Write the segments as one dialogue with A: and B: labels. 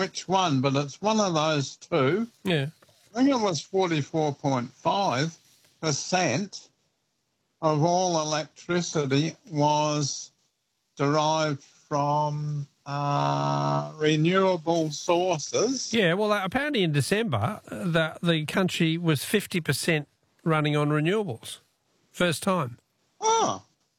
A: which one, but it's one of those two.
B: Yeah.
A: I think it was 44.5% of all electricity was derived from renewable sources.
B: Yeah, well, apparently in December, the country was 50% running on renewables. First time.
A: Oh,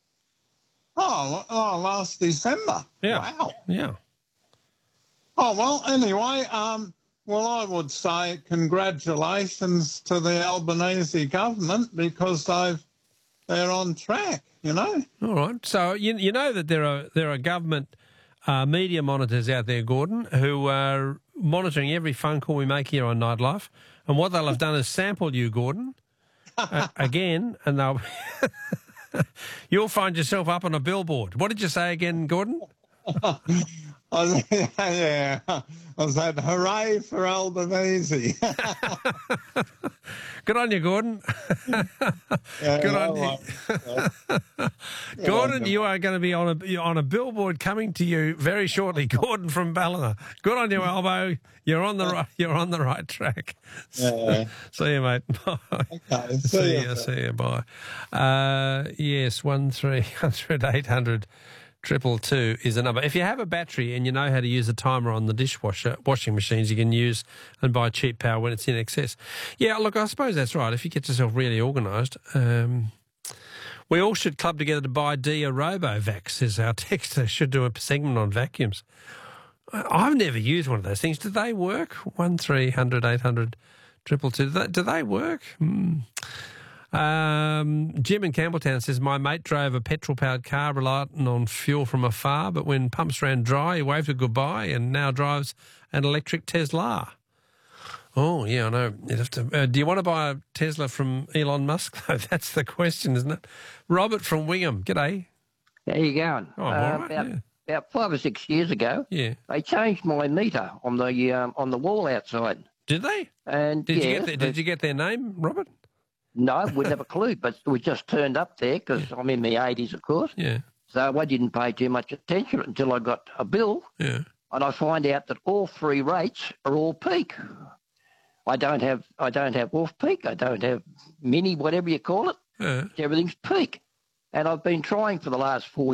A: last December.
B: Yeah.
A: Wow.
B: Yeah.
A: Oh, well, anyway, well, I would say congratulations to the Albanese government because they're on track, you know.
B: All right. So you know that there are government media monitors out there, Gordon, who are monitoring every phone call we make here on Nightlife, and what they'll have done is sample you, Gordon, again, and they'll you'll find yourself up on a billboard. What did you say again, Gordon?
A: Yeah, I said, hooray for Albanese.
B: Good on you, Gordon. Good on you. Gordon, you are going to be on a billboard coming to you very shortly. Gordon from Ballina. Good on you, Albo. You're on the right track.
A: Yeah.
B: See you, mate. Bye.
A: Okay,
B: See you. Bye. Yes, 1300 800 222 is the number. If you have a battery and you know how to use a timer on the washing machines, you can use and buy cheap power when it's in excess. Yeah, look, I suppose that's right. If you get yourself really organised, we all should club together to buy Dia Robovac, says our texter. Should do a segment on vacuums. I've never used one of those things. Do they work? 1300 800 222. Do they work? Jim in Campbelltown says, my mate drove a petrol-powered car relying on fuel from afar, but when pumps ran dry, he waved it goodbye and now drives an electric Tesla. Oh, yeah, I know. You'd have to, do you want to buy a Tesla from Elon Musk, though? That's the question, isn't it? Robert from Wingham, g'day.
C: How you going?
B: Oh, all right,
C: about 5 or 6 years ago, they changed my meter on the wall outside.
B: Did they?
C: And
B: did you get their name, Robert?
C: No, we'd have a clue, but we just turned up there because I'm in my 80s, of course.
B: Yeah.
C: So I didn't pay too much attention until I got a bill.
B: Yeah.
C: And I find out that all three rates are all peak. I don't have off peak. I don't have mini, whatever you call it.
B: Yeah.
C: Everything's peak. And I've been trying for the last 4